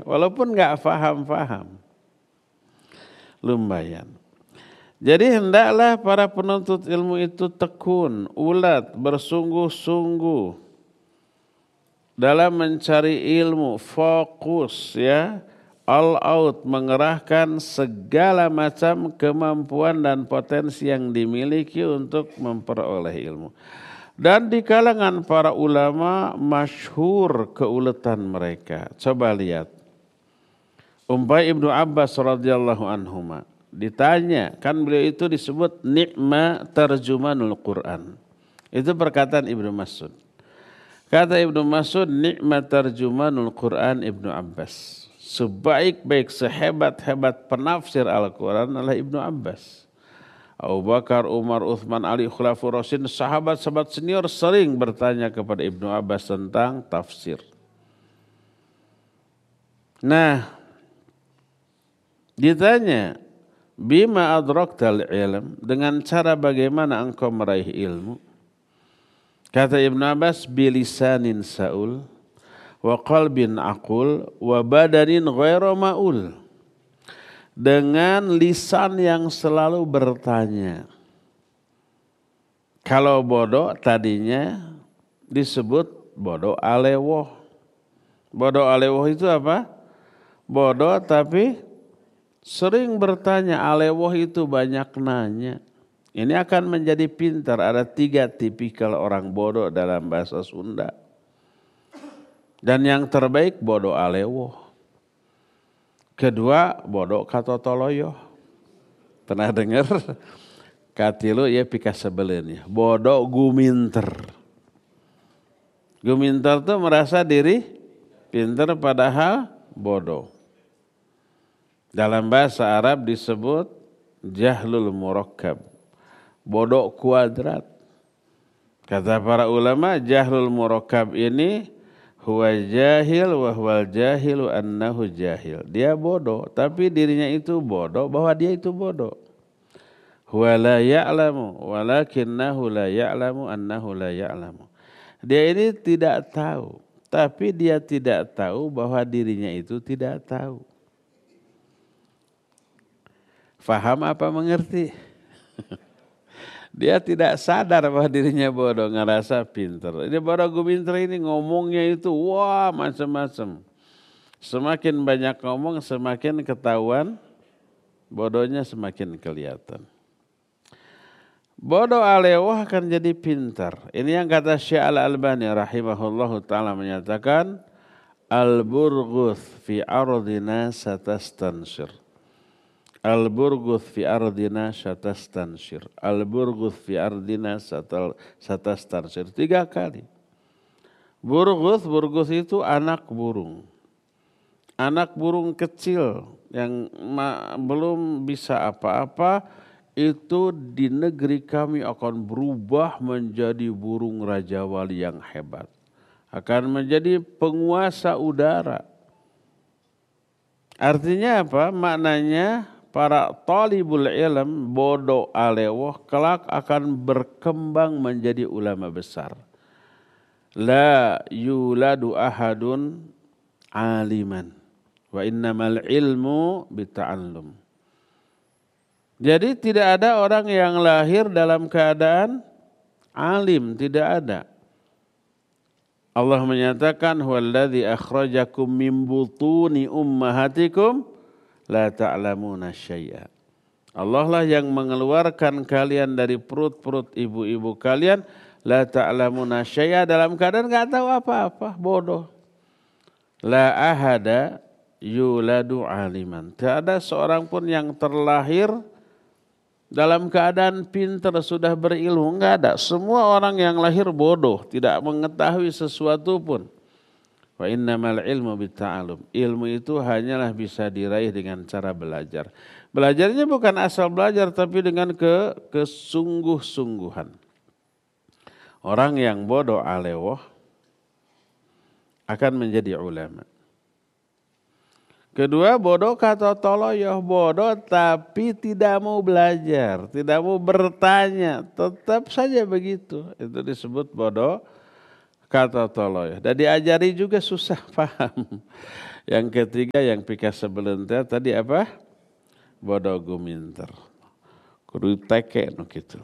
walaupun nggak paham-paham. Lumayan. Jadi hendaklah para penuntut ilmu itu tekun, ulat, bersungguh-sungguh dalam mencari ilmu, fokus ya, all out, mengerahkan segala macam kemampuan dan potensi yang dimiliki untuk memperoleh ilmu. Dan di kalangan para ulama masyhur keuletan mereka. Coba lihat. Umpay Ibnu Abbas radhiyallahu anhuma ditanya, kan beliau itu disebut ni'ma tarjumanul Quran. Itu perkataan Ibnu Mas'ud. Kata Ibnu Mas'ud, ni'ma tarjumanul Quran Ibnu Abbas. Sebaik-baik, sehebat-hebat penafsir Al-Quran adalah Ibnu Abbas. Abu Bakar, Umar, Uthman, Ali, Khulafaur Rasyidin, sahabat-sahabat senior sering bertanya kepada Ibnu Abbas tentang tafsir. Nah, ditanya, bima adraktal ilm, dengan cara bagaimana engkau meraih ilmu? Kata Ibnu Abbas, bilisanin saul, wa qalbin aqul, wa badanin ghairu ma'ul. Dengan lisan yang selalu bertanya. Kalau bodoh tadinya disebut bodoh alewoh. Bodoh alewoh itu apa? Bodoh tapi sering bertanya, alewoh itu banyak nanya. Ini akan menjadi pintar. Ada 3 tipikal orang bodoh dalam bahasa Sunda. Dan yang terbaik bodoh alewoh. Kedua bodoh katotoloyo. Pernah dengar? Katilu ya pika sebelen ya. Bodoh guminter. Guminter itu merasa diri pintar padahal bodoh. Dalam bahasa Arab disebut jahlul murakkab, bodoh kuadrat. Kata para ulama, jahlul murakkab ini huwa jahil wa huwal jahilu annahu jahil. Dia bodoh, tapi dirinya itu bodoh bahwa dia itu bodoh. Huwa la ya'lamu walakinnahu la ya'lamu annahu la ya'lamu. Dia ini tidak tahu, tapi dia tidak tahu bahwa dirinya itu tidak tahu. Faham apa mengerti? Dia tidak sadar bahwa dirinya bodoh, ngerasa pintar. Ini bodoh guminter ini ngomongnya itu wah macam-macam. Semakin banyak ngomong semakin ketahuan, bodohnya semakin kelihatan. Bodoh alewah akan jadi pintar. Ini yang kata Syekh Al-Albani rahimahullahu ta'ala menyatakan, al-burghuth fi ardina satastansir. Al-burghuth fi ardina satastansir. Al-burghuth fi ardina satastansir. 3 kali. Burghuth itu anak burung. Anak burung kecil yang belum bisa apa-apa, itu di negeri kami akan berubah menjadi burung Raja Wali yang hebat. Akan menjadi penguasa udara. Artinya apa? Maknanya para talibul ilm, bodoh alewah, kelak akan berkembang menjadi ulama besar. La yuladu ahadun aliman. Wa innamal ilmu bita'allum. Jadi tidak ada orang yang lahir dalam keadaan alim, tidak ada. Allah menyatakan huwallazi akhrajakum min butuni ummahatikum la ta'lamuna syai'a. Allah lah yang mengeluarkan kalian dari perut-perut ibu-ibu kalian, la ta'lamuna syai'a, dalam keadaan enggak tahu apa-apa, bodoh. La ahada yuladu aliman. Tidak ada seorang pun yang terlahir dalam keadaan pintar sudah berilmu, enggak ada. Semua orang yang lahir bodoh, tidak mengetahui sesuatu pun. Wa innamal ilmu bitta'allum. Ilmu itu hanyalah bisa diraih dengan cara belajar. Belajarnya bukan asal belajar, tapi dengan kesungguh-sungguhan. Orang yang bodoh alewah akan menjadi ulama. Kedua, bodoh kata toloyoh, bodoh tapi tidak mau belajar, tidak mau bertanya, tetap saja begitu. Itu disebut bodoh kata toloy. Dan diajari juga susah paham. Yang ketiga yang pika sebelenteh tadi apa? Bodoh guminter. Kudu teke no gitu.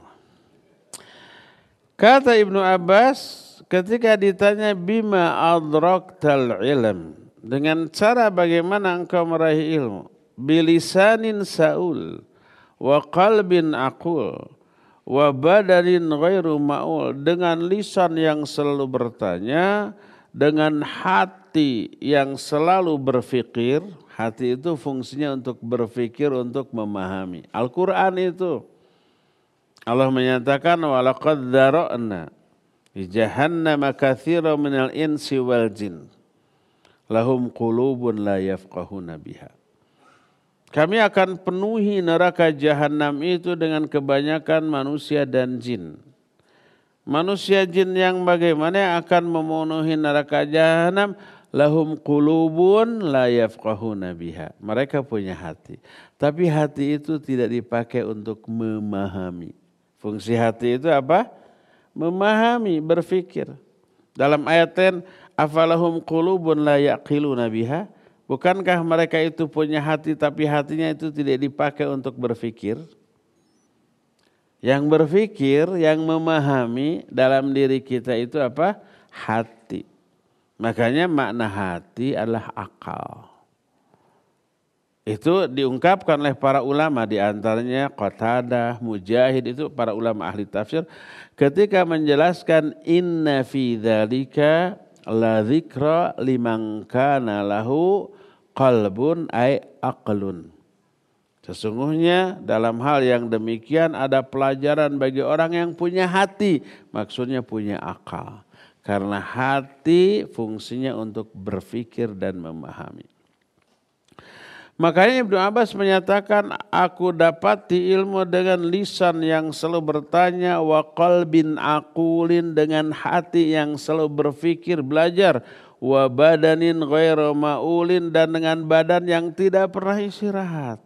Kata Ibnu Abbas ketika ditanya bima adraktal ilm, dengan cara bagaimana engkau meraih ilmu, bilisanin saul wa qalbin aqul wa badanin ghairu ma'ul, dengan lisan yang selalu bertanya, dengan hati yang selalu berfikir. Hati itu fungsinya untuk berfikir, untuk memahami. Al-Quran itu Allah menyatakan walaqad dzara'na li jahannama katsiran minal insi wal jin lahum qulubun la yafqahuna biha. Kami akan penuhi neraka jahanam itu dengan kebanyakan manusia dan jin. Manusia jin yang bagaimana akan memenuhi neraka jahanam? Lahum qulubun la yafqahuna biha. Mereka punya hati, tapi hati itu tidak dipakai untuk memahami. Fungsi hati itu apa? Memahami, berfikir. Dalam ayat 10, afalahum qulubun la yaqiluna biha. Bukankah mereka itu punya hati tapi hatinya itu tidak dipakai untuk berfikir? Yang berfikir, yang memahami dalam diri kita itu apa? Hati. Makanya makna hati adalah akal. Itu diungkapkan oleh para ulama, di antaranya Qatadah, Mujahid, itu para ulama ahli tafsir ketika menjelaskan inna fi dzalika la dzikra liman kana lahu qalbun ay aqlun. Sesungguhnya dalam hal yang demikian ada pelajaran bagi orang yang punya hati, maksudnya punya akal. Karena hati fungsinya untuk berfikir dan memahami. Makanya Ibnu Abbas menyatakan, aku dapati ilmu dengan lisan yang selalu bertanya, wa qalbin aqulin, dengan hati yang selalu berfikir, belajar, wa badanin ghairu ma'ulin, dan dengan badan yang tidak pernah istirahat.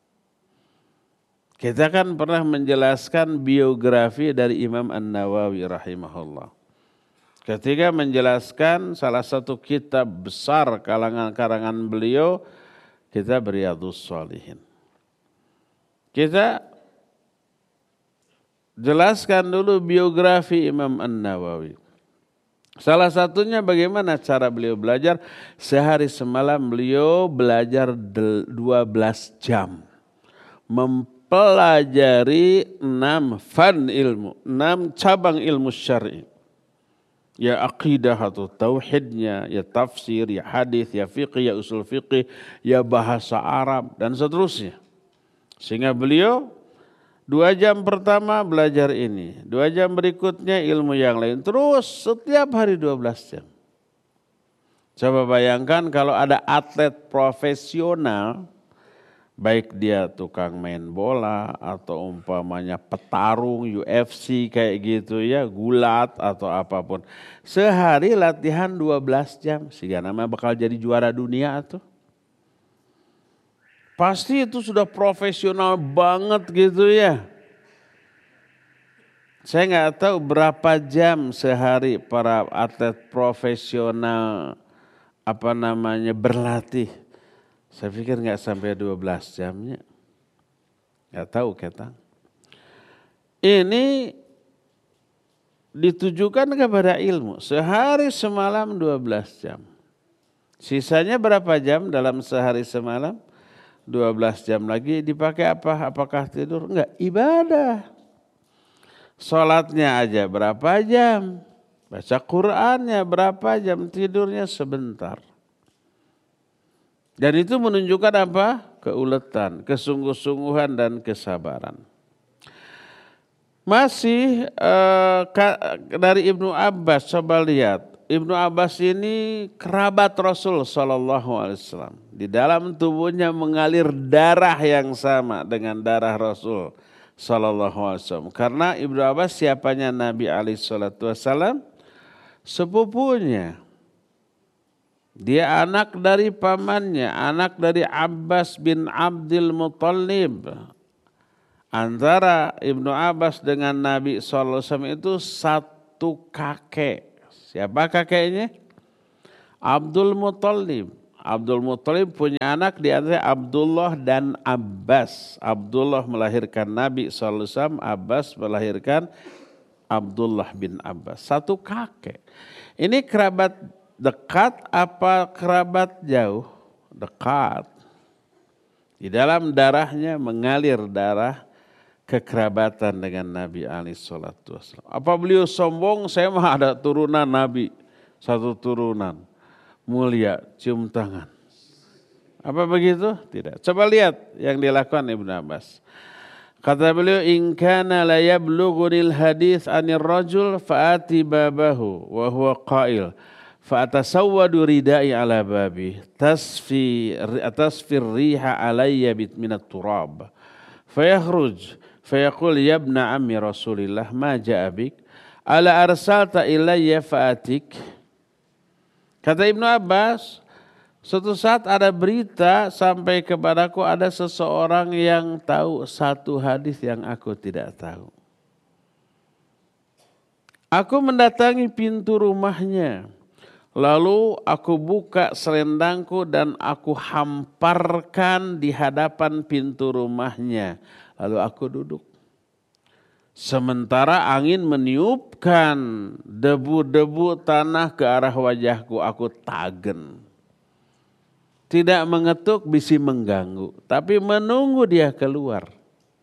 Kita kan pernah menjelaskan biografi dari Imam An-Nawawi rahimahullah. Ketika menjelaskan salah satu kitab besar karangan beliau, kita Riyadhus Shalihin. Kita jelaskan dulu biografi Imam An-Nawawi. Salah satunya bagaimana cara beliau belajar. Sehari semalam beliau belajar 12 jam. Mempelajari 6 fan ilmu, 6 cabang ilmu syar'i. Ya aqidah atau tauhidnya, ya tafsir, ya hadis, ya fiqh, ya usul fiqh, ya bahasa Arab, dan seterusnya. Sehingga beliau 2 jam pertama belajar ini, 2 jam berikutnya ilmu yang lain. Terus setiap hari 12 jam. Coba bayangkan kalau ada atlet profesional, baik dia tukang main bola atau umpamanya petarung UFC kayak gitu ya, gulat atau apapun. Sehari latihan 12 jam, sehingga nama bakal jadi juara dunia tuh. Pasti itu sudah profesional banget gitu ya. Saya nggak tahu berapa jam sehari para atlet profesional berlatih. Saya pikir nggak sampai 12 jamnya. Nggak tahu kata. Ini ditujukan kepada ilmu. Sehari semalam 12 jam. Sisanya berapa jam dalam sehari semalam? 12 jam lagi dipakai apa? Apakah tidur? Enggak, ibadah. Sholatnya aja berapa jam? Baca Qur'annya berapa jam? Tidurnya sebentar. Dan itu menunjukkan apa? Keuletan, kesungguh-sungguhan dan kesabaran. Masih dari Ibnu Abbas, coba lihat. Ibnu Abbas ini kerabat Rasul SAW. Di dalam tubuhnya mengalir darah yang sama dengan darah Rasul SAW. Karena Ibnu Abbas siapanya Nabi SAW? Sepupunya. Dia anak dari pamannya, anak dari Abbas bin Abdul Muttalib. Antara Ibnu Abbas dengan Nabi SAW itu satu kakek, Siapa kakeknya? Abdul Muthalib. Abdul Muthalib punya anak di antara Abdullah dan Abbas. Abdullah melahirkan Nabi SAW, Abbas melahirkan Abdullah bin Abbas. Satu kakek. Ini kerabat dekat apa kerabat jauh? Dekat. Di dalam darahnya mengalir darah kekerabatan dengan Nabi SAW. Apa beliau sombong? Saya mah ada turunan Nabi, satu turunan mulia, cium tangan. Apa begitu? Tidak. Coba lihat yang dilakukan Ibnu Abbas. Kata beliau, in kana la yablughunil hadis anir rajul faati babahu wa huwa qail. Fa'atasawwadu ridai ala babi tasfir riha alayya minat turab fayakhruj fayaqul ya ibna ammi rasulillah ma ja'a bik ala arsalta ilayya fa'atik. Kata Ibnu Abbas, suatu saat ada berita sampai kepadaku ada seseorang yang tahu satu hadis yang aku tidak tahu. Aku mendatangi pintu rumahnya. Lalu aku buka selendangku dan aku hamparkan di hadapan pintu rumahnya. Lalu aku duduk. Sementara angin meniupkan debu-debu tanah ke arah wajahku, aku tagen. Tidak mengetuk bisi mengganggu, tapi menunggu dia keluar.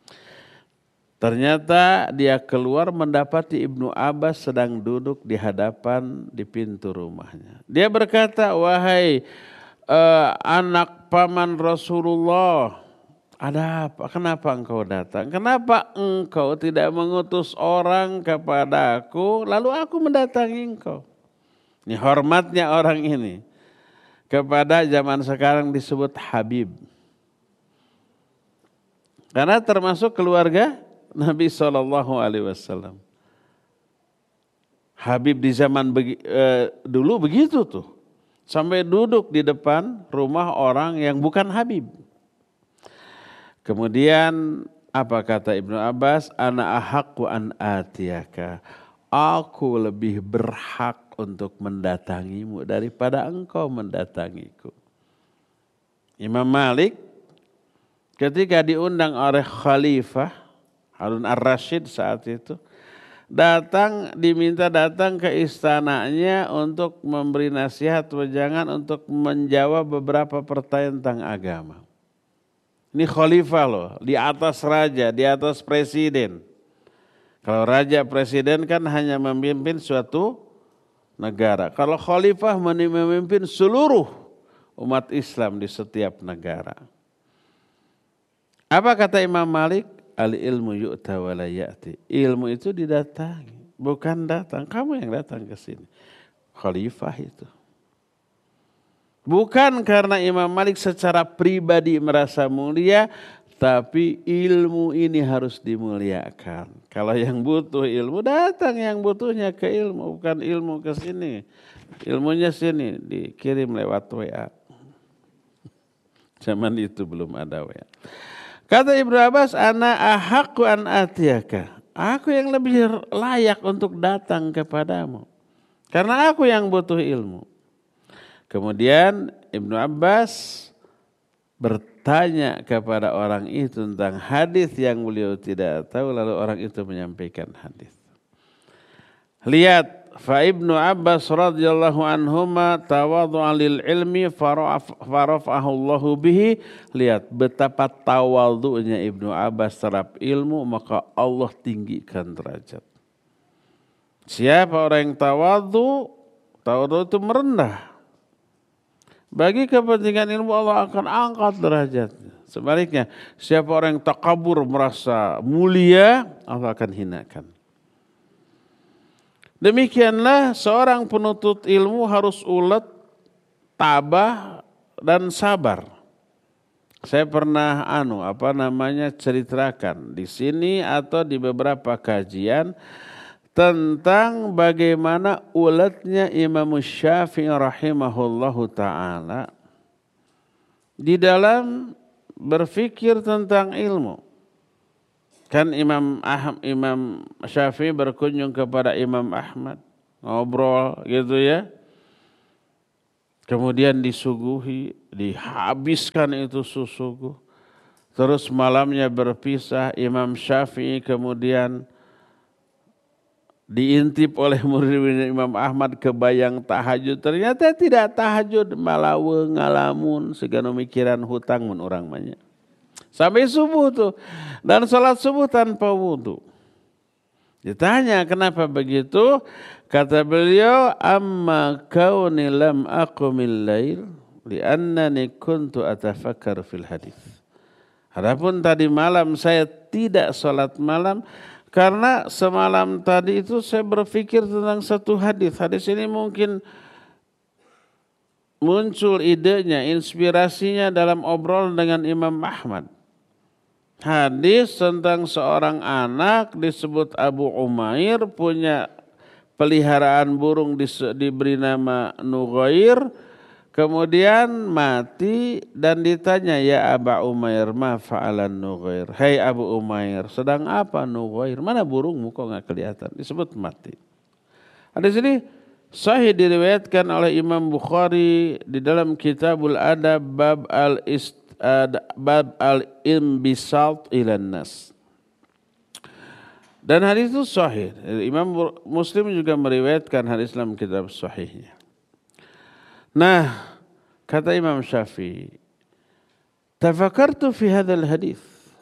Ternyata dia keluar mendapati Ibnu Abbas sedang duduk di hadapan di pintu rumahnya. Dia berkata, wahai anak paman Rasulullah, ada apa? Kenapa engkau datang? Kenapa engkau tidak mengutus orang kepada aku, lalu aku mendatangi engkau? Ini hormatnya orang ini. Kepada zaman sekarang disebut Habib. Karena termasuk keluarga Nabi SAW. Habib di zaman dulu begitu tuh. Sampai duduk di depan rumah orang yang bukan Habib. Kemudian apa kata Ibnu Abbas? Ana ahaqqu an atiyaka. Aku lebih berhak untuk mendatangimu daripada engkau mendatangiku. Imam Malik ketika diundang oleh Khalifah Harun ar-Rasyid saat itu diminta datang ke istananya untuk memberi nasihat wejangan untuk menjawab beberapa pertanyaan tentang agama. Ini khalifah loh, di atas raja, di atas presiden. Kalau raja presiden kan hanya memimpin suatu negara. Kalau khalifah memimpin seluruh umat Islam di setiap negara. Apa kata Imam Malik? Al-ilmu yu'ta wa la ya'ti. Ilmu itu didatangi, bukan datang. Kamu yang datang ke sini. Khalifah itu. Bukan karena Imam Malik secara pribadi merasa mulia, tapi ilmu ini harus dimuliakan. Kalau yang butuh ilmu, datang yang butuhnya ke ilmu, bukan ilmu ke sini. Ilmunya sini, dikirim lewat WA. Zaman itu belum ada WA. Kata Ibnu Abbas, ana ahaqqu an atiyaka. Aku yang lebih layak untuk datang kepadamu. Karena aku yang butuh ilmu. Kemudian Ibnu Abbas bertanya kepada orang itu tentang hadis yang beliau tidak tahu, lalu orang itu menyampaikan hadis. Lihat, fa Ibnu Abbas radhiyallahu anhuma tawadhu'a lil ilmi farafa'ahu Allahu bihi. Lihat betapa tawadhu'nya Ibnu Abbas terhadap ilmu, maka Allah tinggikan derajat. Siapa orang yang tawadhu? Tawadhu itu merendah. Bagi kepentingan ilmu Allah akan angkat derajatnya. Sebaliknya, siapa orang yang takabur merasa mulia, Allah akan hinakan. Demikianlah seorang penuntut ilmu harus ulet, tabah, dan sabar. Saya pernah ceritakan di sini atau di beberapa kajian tentang bagaimana uletnya Imam Syafi'i rahimahullahu ta'ala di dalam berfikir tentang ilmu. Kan Imam Syafi'i berkunjung kepada Imam Ahmad. ngobrol gitu ya. Kemudian disuguhi, dihabiskan itu susugu. Terus malamnya berpisah, Imam Syafi'i kemudian diintip oleh murid Imam Ahmad kebayang tahajud. Ternyata tidak tahajud, malah ngalamun segala mikiran hutang mun orang banyak. Sampai subuh tuh. Dan sholat subuh tanpa wudu. Ditanya kenapa begitu? Kata beliau, amma kauni lam aqumil lail li'annani kuntu atafakkar fil hadis. Adapun tadi malam saya tidak sholat malam karena semalam tadi itu saya berpikir tentang satu hadis. Hadis ini mungkin muncul idenya, inspirasinya dalam obrol dengan Imam Ahmad. Hadis tentang seorang anak disebut Abu Umair punya peliharaan burung diberi nama Nughair, kemudian mati dan ditanya, ya Aba Umair, ma fa'alan Nughair. Hai Abu Umair, sedang apa Nughair? Mana burungmu kok nggak kelihatan? Disebut mati. Hadis ini sahih diriwayatkan oleh Imam Bukhari di dalam Kitabul Adab bab al-imbisat ilan nas. Dan hadis itu sahih. Imam Muslim juga meriwayatkan hadis dalam kitab sahihnya. Nah, kata Imam Syafi'i, tafakartu fi hadzal hadis.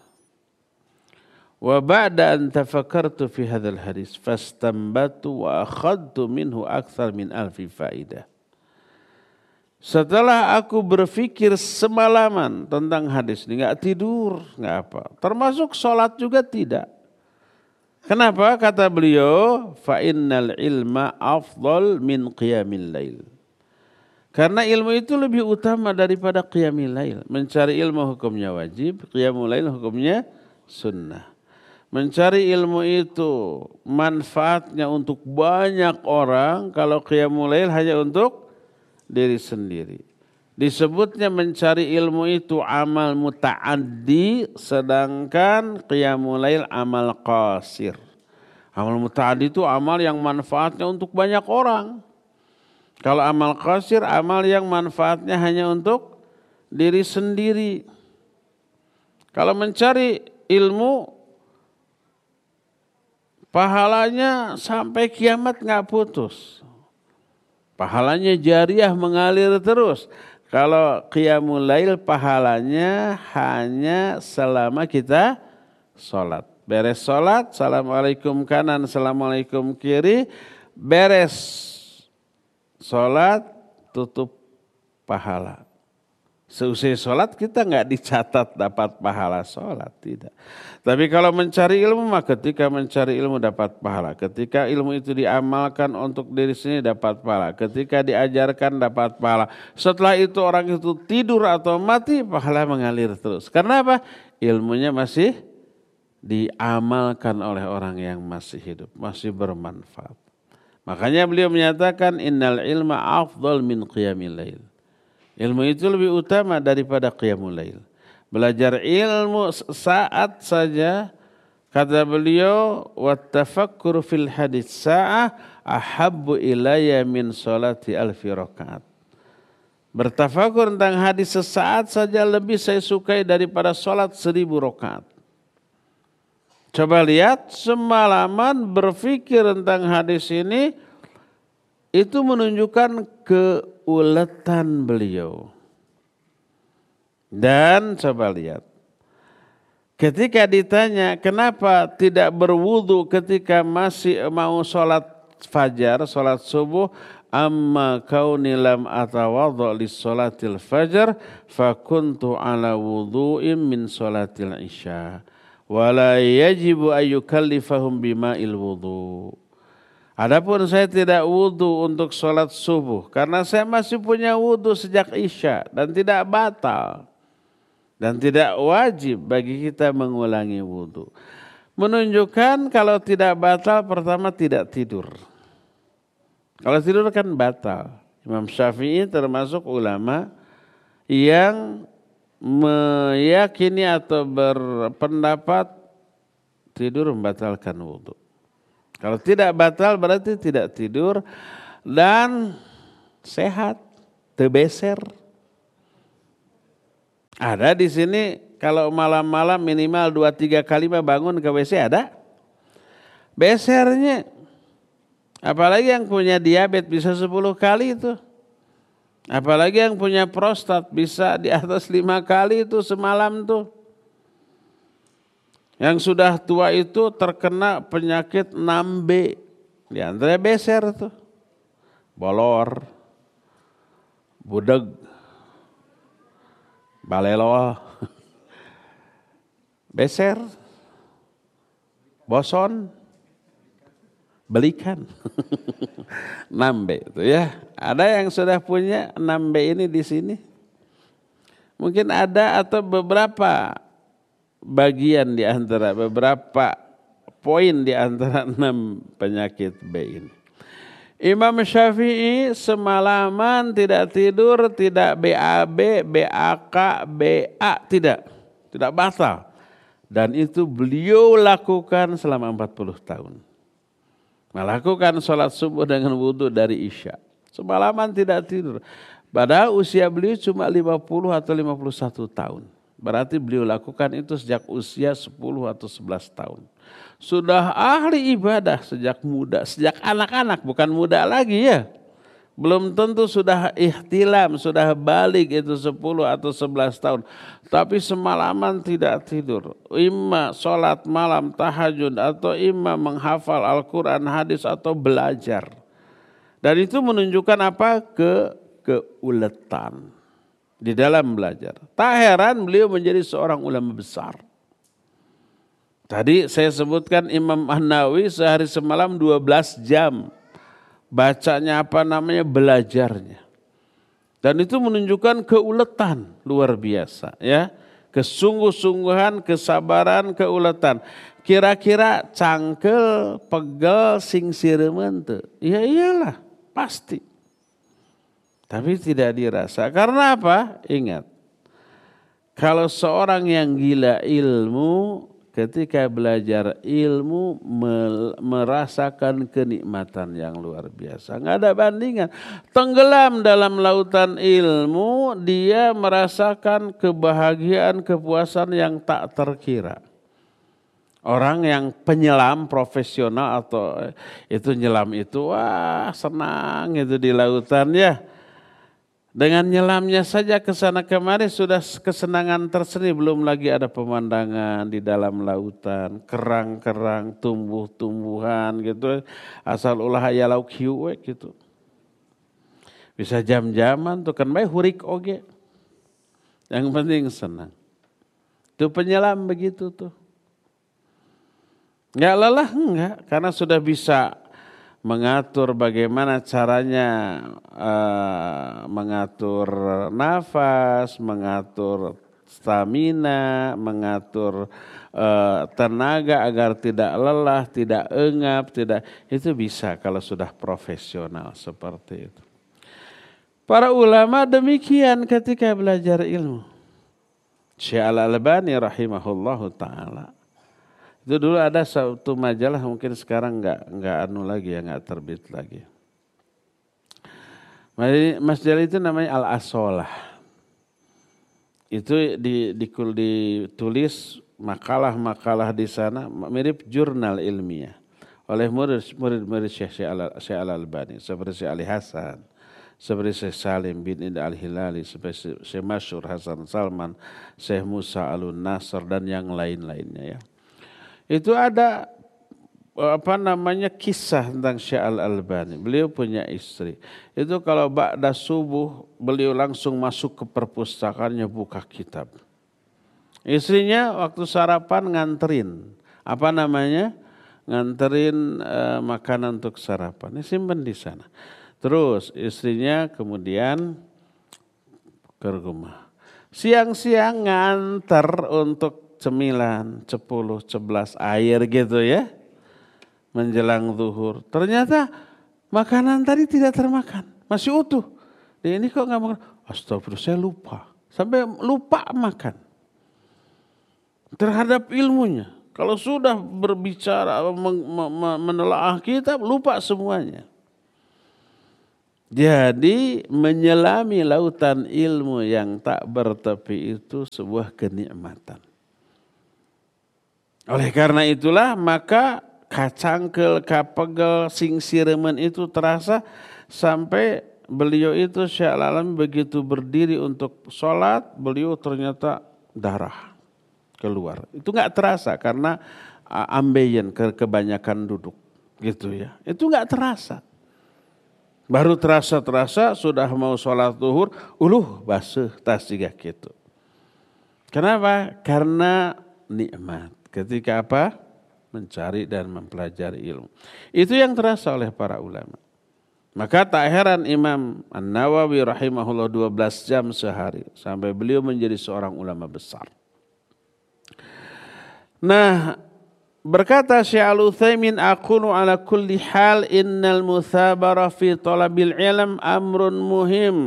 Wa ba'da an tafakartu fi hadzal hadis fastambatu wa akhadtu minhu akthar min alfi faidah. Setelah aku berpikir semalaman tentang hadis ini, enggak tidur, enggak apa. Termasuk sholat juga tidak. Kenapa? Kata beliau, fa innal ilma afdal min qiyamil lail. Karena ilmu itu lebih utama daripada qiyamil lail. Mencari ilmu hukumnya wajib, qiyamul lail hukumnya sunnah. Mencari ilmu itu manfaatnya untuk banyak orang, kalau qiyamul lail hanya untuk diri sendiri. Disebutnya mencari ilmu itu amal muta'addi, sedangkan qiyamul lail amal qasir. Amal muta'addi itu amal yang manfaatnya untuk banyak orang. Kalau amal qasir, amal yang manfaatnya hanya untuk diri sendiri. Kalau mencari ilmu, pahalanya sampai kiamat nggak putus. Pahalanya jariah mengalir terus. Kalau qiyamul lail pahalanya hanya selama kita sholat. Beres sholat, assalamualaikum kanan, assalamualaikum kiri. Beres sholat, tutup pahala. Seusai sholat kita nggak dicatat dapat pahala sholat, tidak. Tapi kalau mencari ilmu, maka ketika mencari ilmu dapat pahala. Ketika ilmu itu diamalkan untuk diri sendiri dapat pahala. Ketika diajarkan dapat pahala. Setelah itu orang itu tidur atau mati, pahala mengalir terus. Karena apa? Ilmunya masih diamalkan oleh orang yang masih hidup, masih bermanfaat. Makanya beliau menyatakan innal ilma afdal min qiyamil lail. Ilmu itu lebih utama daripada qiyamul lail. Belajar ilmu saat saja, kata beliau, wattafakkur fil hadits sa'ah ahabbu ilayya min salati alfi rakaat. Bertafakur tentang hadis sesaat saja lebih saya sukai daripada salat 1000 rakaat. Coba lihat, semalaman berpikir tentang hadis ini, itu menunjukkan keuletan beliau. Dan coba lihat, ketika ditanya kenapa tidak berwudu ketika masih mau sholat fajar, sholat subuh, amma kauni lam atawadha li sholatil fajar, fakuntu ala wudu'im min sholatil isya. Wala yajibu ayyukallifahum bima'il wudu. Adapun saya tidak wudu untuk sholat subuh karena saya masih punya wudu sejak isya dan tidak batal dan tidak wajib bagi kita mengulangi wudu. Menunjukkan kalau tidak batal, pertama tidak tidur. Kalau tidur kan batal. Imam Syafi'i termasuk ulama yang meyakini atau berpendapat tidur membatalkan wudu. Kalau tidak batal berarti tidak tidur dan sehat, tebeser. Ada di sini kalau malam-malam minimal 2-3 kali bangun ke WC ada? Besernya. Apalagi yang punya diabetes bisa 10 kali itu. Apalagi yang punya prostat bisa di atas 5 kali itu semalam tuh. Yang sudah tua itu terkena penyakit 6B. Di antara beser tuh. Bolor, budeg, balelo, beser, boson, belikan. 6B itu ya. Ada yang sudah punya 6B ini di sini? Mungkin ada atau beberapa bagian di antara beberapa poin di antara 6 penyakit B ini. Imam Syafi'i semalaman tidak tidur, tidak BAB, BAK, BA, tidak batal. Dan itu beliau lakukan selama 40 tahun. Melakukan sholat subuh dengan wudhu dari Isya. Semalaman tidak tidur. Padahal usia beliau cuma 50 atau 51 tahun. Berarti beliau lakukan itu sejak usia 10 atau 11 tahun. Sudah ahli ibadah sejak muda, sejak anak-anak, bukan muda lagi ya. Belum tentu sudah ihtilam, sudah balik itu 10 atau 11 tahun. Tapi semalaman tidak tidur. Imma sholat malam tahajud atau imma menghafal Al-Quran, hadis atau belajar. Dan itu menunjukkan apa? Keuletan di dalam belajar. Tak heran beliau menjadi seorang ulama besar. Tadi saya sebutkan Imam An-Nawawi sehari semalam 12 jam. Bacanya belajarnya. Dan itu menunjukkan keuletan luar biasa ya. Kesungguh-sungguhan, kesabaran, keuletan. Kira-kira cangkel, pegel, sing siremen teu. Ya iyalah, pasti. Tapi tidak dirasa. Karena apa? Ingat. Kalau seorang yang gila ilmu, ketika belajar ilmu merasakan kenikmatan yang luar biasa. Nggak ada bandingan. Tenggelam dalam lautan ilmu, dia merasakan kebahagiaan, kepuasan yang tak terkira. Orang yang penyelam profesional atau itu nyelam itu, wah senang itu di lautan ya. Dengan nyelamnya saja ke sana kemari sudah kesenangan tersendiri, belum lagi ada pemandangan di dalam lautan, kerang-kerang, tumbuh-tumbuhan gitu. Asal ulah aya lauk hiu gitu. Bisa jam-jaman tuh kan bae hurik oge. Yang penting senang. Itu penyelam begitu tuh. Enggak lelah enggak, karena sudah bisa mengatur bagaimana caranya mengatur nafas, mengatur stamina, mengatur tenaga agar tidak lelah, tidak engap, itu bisa kalau sudah profesional seperti itu. Para ulama demikian ketika belajar ilmu. Syekh Al-Albani rahimahullahu taala. Itu dulu ada satu majalah, mungkin sekarang enggak lagi ya, enggak terbit lagi. Majalah itu namanya Al-Asolah. Itu ditulis makalah-makalah di sana mirip jurnal ilmiah oleh murid-murid Syekh Al-Albani seperti Syekh Ali Hasan, seperti Syekh Salim bin Ida Al-Hilali, seperti Syekh Masyhur Hasan Salman, Syekh Musa Al-Nasr dan yang lain-lainnya ya. Itu ada kisah tentang Syekh Al-Albani. Beliau punya istri. Itu kalau ba'da subuh beliau langsung masuk ke perpustakaannya buka kitab. Istrinya waktu sarapan nganterin. Nganterin makanan untuk sarapan. Ini simpan di sana. Terus istrinya kemudian ke rumah. Siang-siang nganter untuk cemilan, 10, 11 air gitu ya. Menjelang zuhur. Ternyata makanan tadi tidak termakan. Masih utuh. Ini kok gak makan? Astagfirullah, saya lupa. Sampai lupa makan. Terhadap ilmunya. Kalau sudah berbicara, menelaah kitab, lupa semuanya. Jadi menyelami lautan ilmu yang tak bertepi itu sebuah kenikmatan. Oleh karena itulah maka kacangkel, kapegel, sing siremen itu terasa sampai beliau itu Syekh Al-Albani begitu berdiri untuk sholat, beliau ternyata darah keluar. Itu nggak terasa karena ambeien, kebanyakan duduk gitu ya. Itu nggak terasa. Baru terasa sudah mau sholat zuhur, basuh tas juga gitu. Kenapa? Karena nikmat. Ketika apa? Mencari dan mempelajari ilmu. Itu yang terasa oleh para ulama. Maka tak heran Imam An-Nawawi rahimahullah 12 jam sehari. Sampai beliau menjadi seorang ulama besar. Nah, berkata Syekh Al-Utsaimin, aqulu ala kulli hal innal muthabara fi talabil ilm amrun muhim.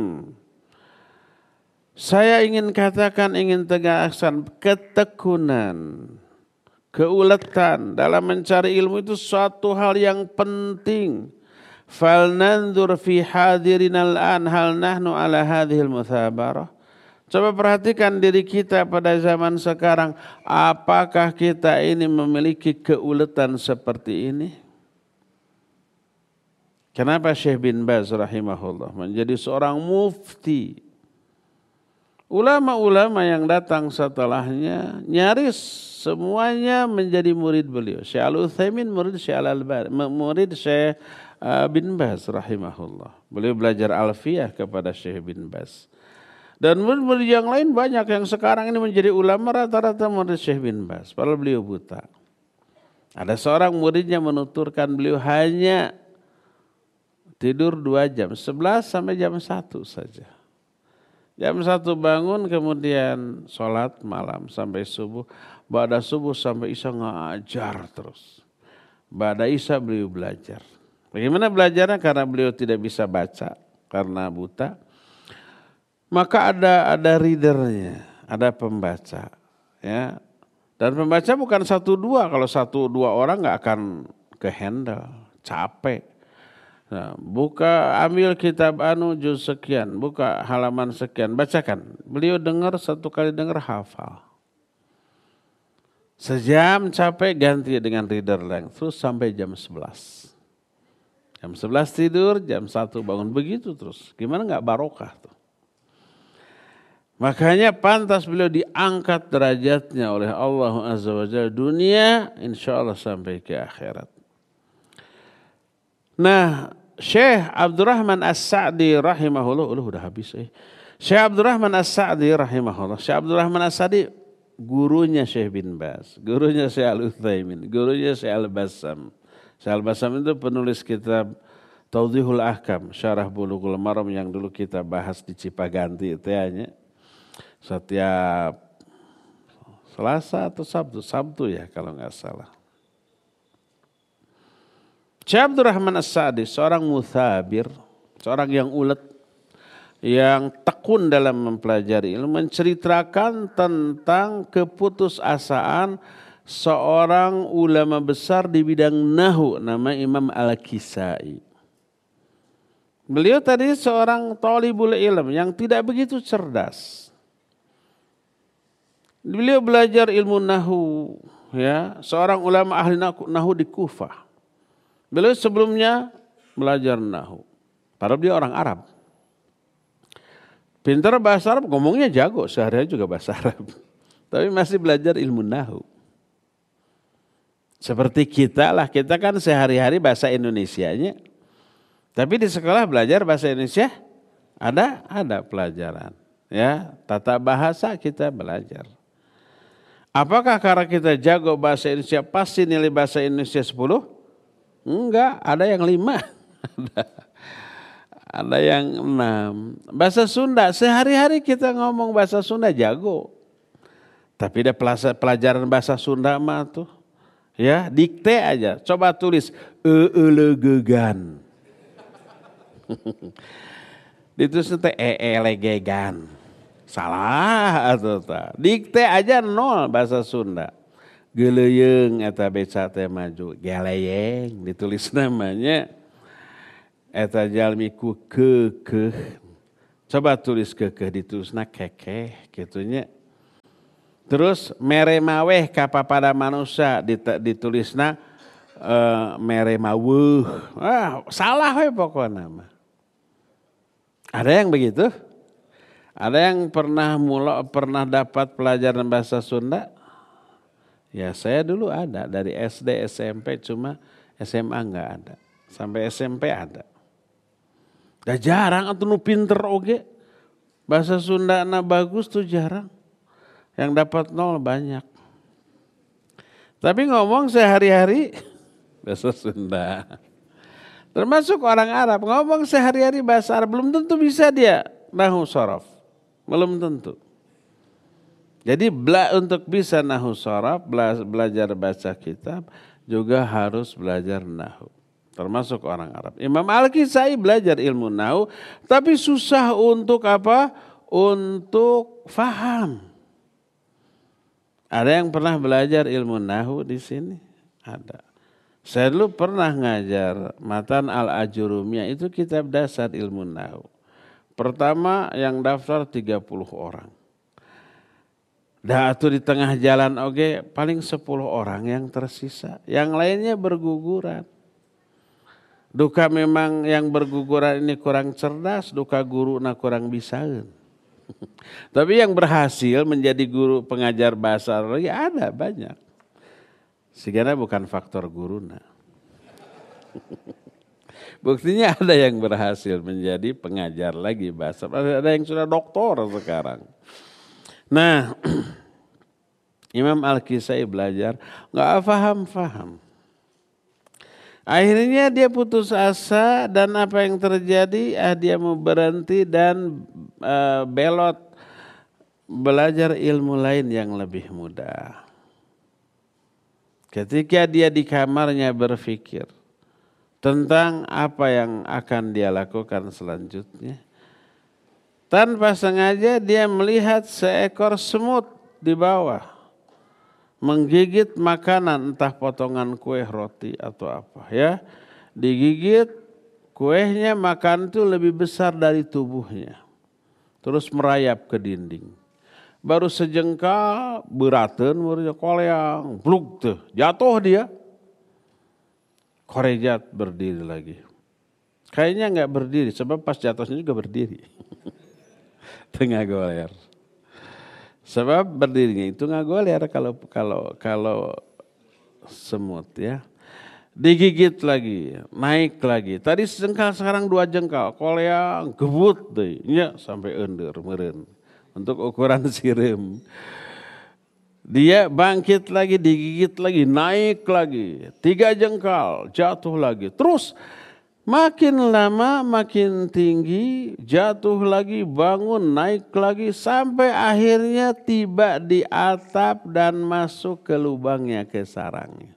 Saya ingin katakan, ingin tegaskan, ketekunan, keuletan dalam mencari ilmu itu suatu hal yang penting. Fal nanzur fi hadirina al-an hal nahnu ala hadhil muthabarah. Coba perhatikan diri kita pada zaman sekarang, apakah kita ini memiliki keuletan seperti ini? Kenapa Syekh bin Baz rahimahullah menjadi seorang mufti? Ulama-ulama yang datang setelahnya nyaris semuanya menjadi murid beliau. Syekh Al-Utsaimin murid Syekh Al-Albani, murid Syekh bin Baz rahimahullah. Beliau belajar alfiyah kepada Syekh bin Baz. Dan murid-murid yang lain banyak yang sekarang ini menjadi ulama rata-rata murid Syekh bin Baz. Padahal beliau buta. Ada seorang muridnya menuturkan beliau hanya tidur 2 jam, 11 sampai jam 1 saja. Jam 1 bangun, kemudian sholat malam sampai subuh. Ba'da subuh sampai isya ngajar terus. Ba'da isya beliau belajar. Bagaimana belajarnya? Karena beliau tidak bisa baca karena buta. Maka ada readernya, ada pembaca. Ya. Dan pembaca bukan 1-2. Kalau 1-2 orang nggak akan kehandle, capek. Nah, ambil kitab juz sekian, buka halaman sekian, bacakan. Beliau dengar, 1 kali dengar hafal. Sejam capek ganti dengan reader lain, terus sampai jam 11. Jam 11 tidur, jam 1 bangun, begitu terus. Gimana nggak barokah tuh? Makanya pantas beliau diangkat derajatnya oleh Allah Azza wa Jalla dunia, insya Allah sampai ke akhirat. Nah, Syekh Abdurrahman As-Sa'di rahimahullah, udah habis. Syekh Abdurrahman As-Sa'di rahimahullah. Syekh Abdurrahman As-Sa'di gurunya Syekh bin Baz, gurunya Syekh Al-Utsaimin, gurunya Syekh Al-Bassam. Syekh Al-Bassam itu penulis kitab Tawdihul Ahkam, Syarah Bulughul Maram yang dulu kita bahas di Cipaganti itu ya. Setiap Selasa atau Sabtu ya kalau nggak salah. Syekh Abdurrahman As-Sa'di seorang muthabir, seorang yang ulet, yang tekun dalam mempelajari ilmu, menceritakan tentang keputusasaan seorang ulama besar di bidang nahwu, nama Imam Al-Kisai. Beliau tadi seorang thalibul ilm yang tidak begitu cerdas. Beliau belajar ilmu nahwu, ya, seorang ulama ahli nahwu di Kufah. Beliau sebelumnya belajar nahwu. Padahal dia orang Arab. Pintar bahasa Arab, ngomongnya jago, sehari-hari juga bahasa Arab. Tapi masih belajar ilmu nahwu. Seperti kita lah, kita kan sehari-hari bahasa Indonesianya. Tapi di sekolah belajar bahasa Indonesia ada pelajaran. Ya, tata bahasa kita belajar. Apakah karena kita jago bahasa Indonesia pasti nilai bahasa Indonesia 10? Enggak, ada yang 5. Ada yang 6. Bahasa Sunda, sehari-hari kita ngomong bahasa Sunda jago. Tapi ada pelajaran bahasa Sunda mah tuh. Ya, dikte aja. Coba tulis elegegan. Ditulis teh elegegan. Salah atau tak. Dikte aja 0 bahasa Sunda. Geleyeung eta beca teh maju, geleyeng ditulis namanya. Eta jalmi ku keukeuh. Coba tulis keukeuh ditulisna kekeh gitunya. Terus mere maweh ka papada manusia ditulisna mere maweuh. Salah we pokona mah. Ada yang begitu? Ada yang pernah dapat pelajaran bahasa Sunda? Ya saya dulu ada dari SD SMP, cuma SMA enggak ada. Sampai SMP ada. Dah jarang atuh nu pinter oge. Bahasa Sunda na bagus tuh jarang. Yang dapat 0 banyak. Tapi ngomong sehari-hari bahasa Sunda. Termasuk orang Arab ngomong sehari-hari bahasa Arab belum tentu bisa dia nahwu shorof. Belum tentu. Jadi untuk bisa nahwu shorof, belajar baca kitab juga harus belajar nahwu. Termasuk orang Arab. Imam Al-Kisai belajar ilmu nahwu tapi susah untuk apa? Untuk faham. Ada yang pernah belajar ilmu nahwu di sini? Ada. Saya dulu pernah ngajar Matan Al-Ajurumiyah, itu kitab dasar ilmu nahwu. Pertama yang daftar 30 orang. Dah atuh di tengah jalan oge paling 10 orang yang tersisa. Yang lainnya berguguran. Duka memang yang berguguran ini kurang cerdas, duka guru na kurang bisaeun. Tapi yang berhasil menjadi guru pengajar bahasa Arab ya ada banyak. Sigana bukan faktor guruna. Buktinya ada yang berhasil menjadi pengajar lagi bahasa. Ada yang sudah doktor sekarang. Nah, Imam Al-Kisai belajar nggak paham. Akhirnya dia putus asa dan apa yang terjadi? Dia mau berhenti dan belot belajar ilmu lain yang lebih mudah. Ketika dia di kamarnya berpikir tentang apa yang akan dia lakukan selanjutnya, tanpa sengaja dia melihat seekor semut di bawah menggigit makanan, entah potongan kue, roti atau apa ya. Digigit kuenya, makan itu lebih besar dari tubuhnya. Terus merayap ke dinding. Baru sejengkal beraten muridnya koleang, bluk tuh, jatuh dia. Korejat berdiri lagi. Kayaknya enggak berdiri sebab pas jatuhnya juga berdiri. Tengah goler. Sebab berdirinya itu enggak goler kalau semut ya. Digigit lagi, naik lagi. Tadi sejengkal sekarang 2 jengkal, koleang gebut deh, nya sampai ender meureun. Untuk ukuran sirim. Dia bangkit lagi, digigit lagi, naik lagi. 3 jengkal, jatuh lagi. Terus makin lama makin tinggi, jatuh lagi, bangun, naik lagi. Sampai akhirnya tiba di atap dan masuk ke lubangnya, ke sarangnya.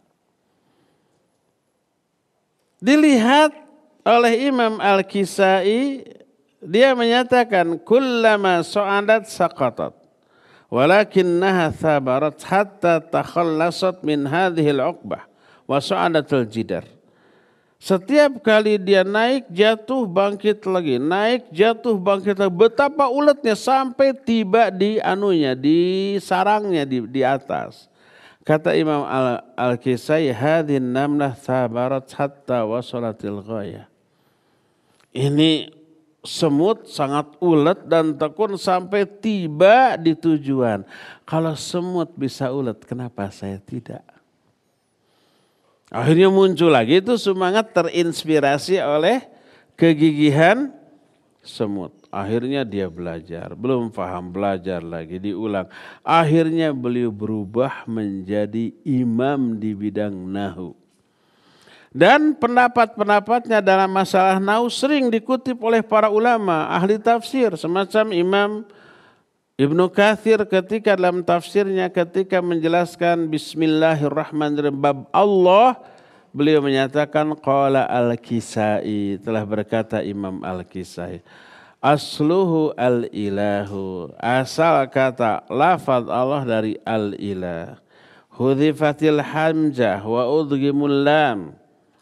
Dilihat oleh Imam Al-Kisai, dia menyatakan kullama sa'adat saqatat walakinnaha thabarat hatta takhallasat min hadhil uqbah wa sa'adatul jidar. Setiap kali dia naik jatuh bangkit lagi, naik jatuh bangkit lagi. Betapa uletnya sampai tiba di anunya, di sarangnya di atas. Kata Imam Al-Kisai, hadhin namlah thabarat hatta wasalatil ghayah. Ini semut sangat ulet dan tekun sampai tiba di tujuan. Kalau semut bisa ulet, kenapa saya tidak? Akhirnya muncul lagi itu semangat terinspirasi oleh kegigihan semut. Akhirnya dia belajar, belum paham belajar lagi, diulang. Akhirnya beliau berubah menjadi imam di bidang nahwu. Dan pendapat-pendapatnya dalam masalah nahwu sering dikutip oleh para ulama, ahli tafsir. Semacam Imam Ibnu Katsir ketika dalam tafsirnya ketika menjelaskan Bismillahirrahmanirrahim bab Allah, beliau menyatakan qala Al-Kisai, telah berkata Imam Al-Kisai, asluhu al-ilahu, asal kata lafaz Allah dari al-ilah. Hudhifatil hamzah wa udghimul lam.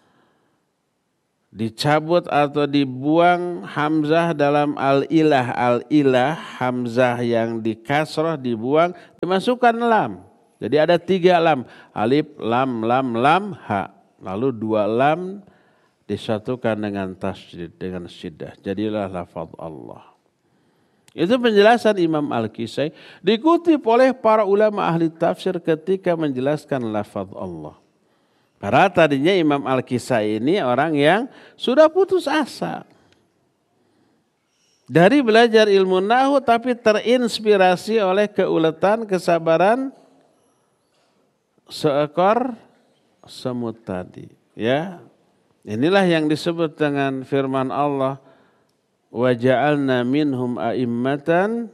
Dicabut atau dibuang hamzah dalam al-ilah. Al-ilah, hamzah yang dikasrah dibuang, dimasukkan lam. Jadi ada 3 lam. Alif, lam, lam, ha. Lalu 2 lam disatukan dengan tasydid, dengan syiddah. Jadilah lafaz Allah. Itu penjelasan Imam Al-Kisai. Dikutip oleh para ulama ahli tafsir ketika menjelaskan lafaz Allah. Karena tadinya Imam Al-Kisai ini orang yang sudah putus asa dari belajar ilmu nahwu, tapi terinspirasi oleh keuletan, kesabaran seekor semut tadi. Ya, inilah yang disebut dengan firman Allah, wa ja'alna minhum a'immatan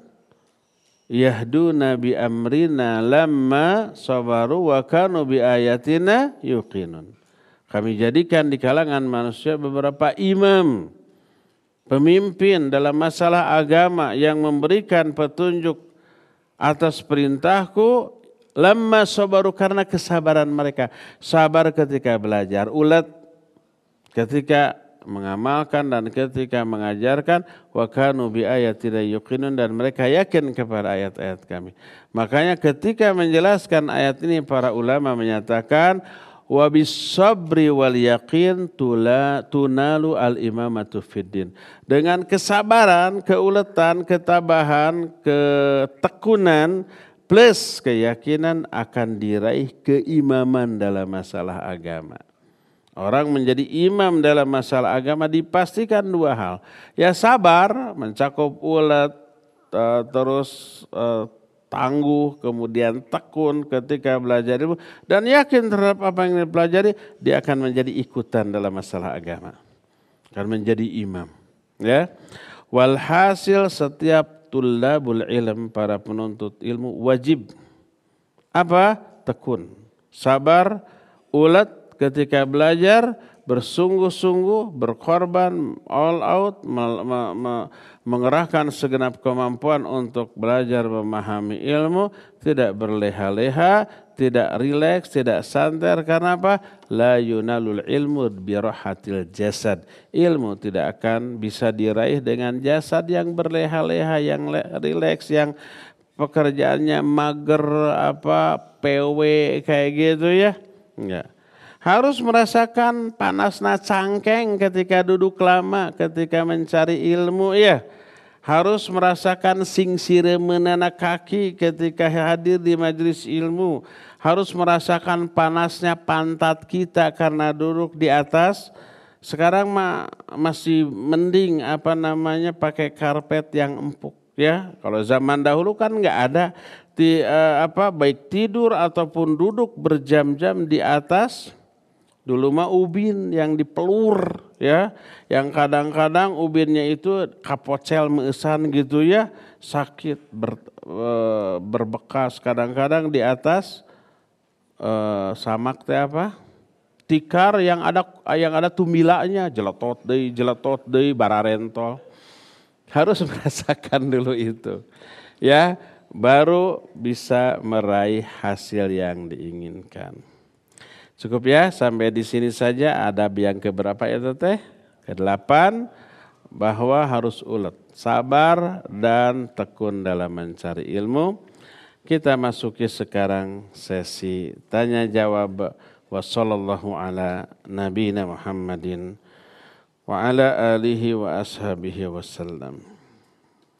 yahduna bi amrina lamma sabaru wa kanu bi ayatina yuqinun. Kami jadikan di kalangan manusia beberapa imam, pemimpin dalam masalah agama yang memberikan petunjuk atas perintahku, lamma sabaru, karena kesabaran mereka. Sabar ketika belajar, ulet ketika mengamalkan dan ketika mengajarkan, wa kanu bi ayatina yuqinun, dan mereka yakin kepada ayat-ayat kami. Makanya ketika menjelaskan ayat ini para ulama menyatakan wa bis-sabri wal yaqin tunalu al-imamatu fiddin. Dengan kesabaran, keuletan, ketabahan, ketekunan plus keyakinan akan diraih keimaman dalam masalah agama. Orang menjadi imam dalam masalah agama dipastikan 2 hal. Ya sabar, mencakup ulet, terus tangguh, kemudian tekun ketika belajar ilmu, dan yakin terhadap apa yang dipelajari, dia akan menjadi ikutan dalam masalah agama. Akan menjadi imam. Ya. Walhasil setiap tullabul ilm, para penuntut ilmu, wajib apa? Tekun, sabar, ulet ketika belajar, bersungguh-sungguh, berkorban, all out, mengerahkan segenap kemampuan untuk belajar memahami ilmu, tidak berleha-leha, tidak rileks, tidak santai. Karena apa? La yunalul ilmu birahatil jasad. Ilmu tidak akan bisa diraih dengan jasad yang berleha-leha, yang rileks, yang pekerjaannya mager, PW kayak gitu ya. Enggak. Harus merasakan panasnya cangkeng ketika duduk lama, ketika mencari ilmu ya. Harus merasakan singsireunana kaki ketika hadir di majelis ilmu. Harus merasakan panasnya pantat kita karena duduk di atas. Sekarang masih mending pakai karpet yang empuk ya. Kalau zaman dahulu kan nggak ada baik tidur ataupun duduk berjam-jam di atas. Dulu mah ubin yang dipelur ya, yang kadang-kadang ubinnya itu kapocel meusan gitu ya, sakit, berbekas, kadang-kadang di atas samak tikar yang ada tumilanya, jeletot deui bararentol. Harus merasakan dulu itu ya, baru bisa meraih hasil yang diinginkan. Cukup ya, sampai di sini saja. Adab yang keberapa ya teteh? Ke-8, bahwa harus ulet, sabar dan tekun dalam mencari ilmu. Kita masuki sekarang sesi tanya jawab. Wa sallallahu ala nabiyina Muhammadin wa ala alihi wa ashabihi wasallam.